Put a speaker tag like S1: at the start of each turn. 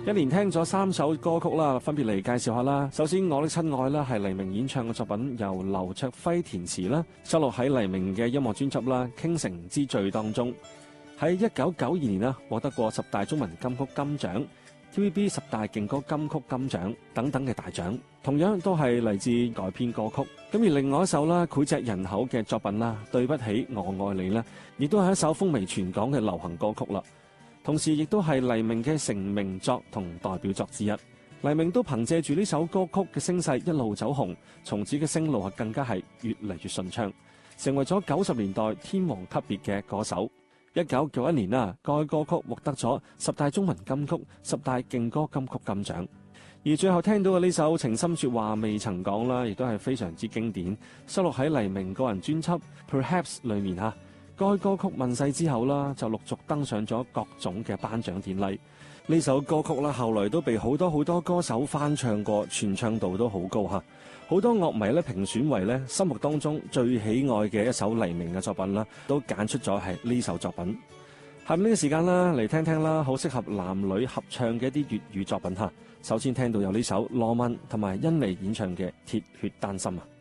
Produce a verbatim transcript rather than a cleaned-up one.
S1: 一連聽咗三首歌曲啦，分別嚟介紹下啦。首先，我的親愛啦，係黎明演唱嘅作品，由劉卓輝填詞啦，收錄喺黎明嘅音樂專輯啦《傾城之最》當中。喺一九九二年啦，獲得過十大中文金曲金獎、T V B 十大勁歌金曲金獎等等嘅大獎，同樣都係嚟自改編歌曲。咁而另外一首啦，膾炙人口嘅作品啦，對不起我愛你啦，亦都係一首風靡全港嘅流行歌曲啦。同時亦都係黎明嘅成名作同代表作之一。黎明都憑借住呢首歌曲嘅聲勢一路走紅，從此嘅聲路係更加係越嚟越順暢，成為咗九十年代天王級別嘅歌手。一九九一年啦，該歌曲獲得咗十大中文金曲、十大勁歌金曲金獎。而最後聽到嘅呢首情深說話未曾講啦，亦都係非常之經典，收錄喺黎明個人專輯 Perhaps 裏面嚇。該歌曲問世之後啦，就陸續登上咗各種嘅頒獎典禮。呢首歌曲啦，後來都被好多好多歌手翻唱過，傳唱度都好高嚇。好多樂迷咧評選為咧心目當中最喜愛嘅一首黎明嘅作品啦，都揀出咗係呢首作品。下面呢個時間啦，嚟聽聽啦，好適合男女合唱嘅一啲粵語作品嚇。首先聽到有呢首羅文同埋甄妮演唱嘅《鐵血丹心》啊。